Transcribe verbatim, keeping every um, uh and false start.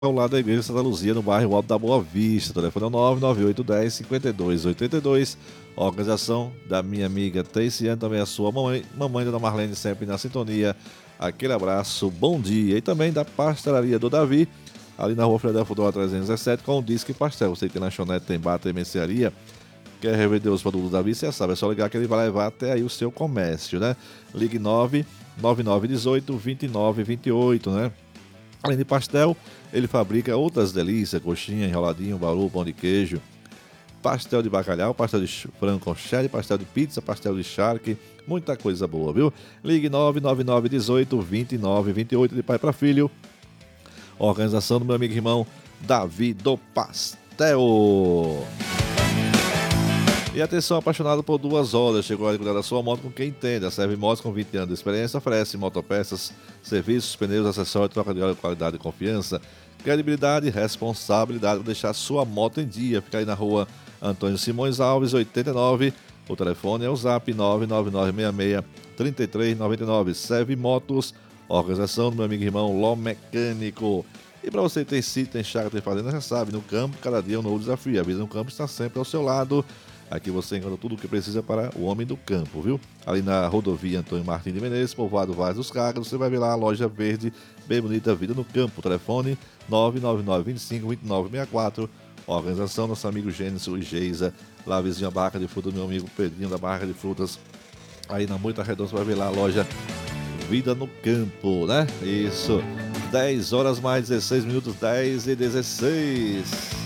ao lado da Igreja Santa Luzia, no bairro Alto da Boa Vista. O telefone é nove nove oito um zero, cinco dois oito dois. Organização da minha amiga Teiciane, também a sua mamãe, mamãe Dona Marlene, sempre na sintonia. Aquele abraço, bom dia. E também da pastelaria do Davi, ali na rua Fredel Fudora trezentos e dezessete, com o Disque Pastel. Você que tem lanchonete, tem bar, tem mercearia, quer revender os produtos do Davi, você sabe, é só ligar que ele vai levar até aí o seu comércio, né? Ligue nove nove nove um oito, dois nove dois oito, né? Além de pastel, ele fabrica outras delícias, coxinha, enroladinho, bauru, pão de queijo, pastel de bacalhau, pastel de frango com cheddar, pastel de pizza, pastel de charque, muita coisa boa, viu? Ligue nove nove nove um oito, dois nove dois oito, de pai para filho. Organização do meu amigo e irmão Davi do Pastel. E atenção, apaixonado por duas horas, chegou a hora de cuidar da sua moto com quem entende. A Serve Motos, com vinte anos de experiência, oferece motopeças, serviços, pneus, acessórios, troca de óleo, qualidade e confiança, credibilidade e responsabilidade para deixar sua moto em dia. Fica aí na rua Antônio Simões Alves, oitenta e nove. O telefone é o zap nove nove nove seis seis, três três nove nove. Serve Motos, organização do meu amigo e irmão Ló Mecânico. E para você que tem sítio, tem chácara, tem fazenda, já sabe, no campo, cada dia é um novo desafio. A vida no campo está sempre ao seu lado. Aqui você encontra tudo o que precisa para o homem do campo, viu? Ali na rodovia Antônio Martins de Menezes, povoado Vaz dos Cagos, você vai ver lá a loja verde, bem bonita, Vida no Campo. Telefone nove nove nove, vinte e cinco, vinte e nove sessenta e quatro. Organização nosso amigo Gênesis e Geisa, lá vizinho a Barraca de Frutas do meu amigo Pedrinho da Barraca de Frutas. Aí na Moita Redonda você vai ver lá a loja Vida no Campo, né? Isso. dez horas mais dezesseis minutos, dez e dezesseis.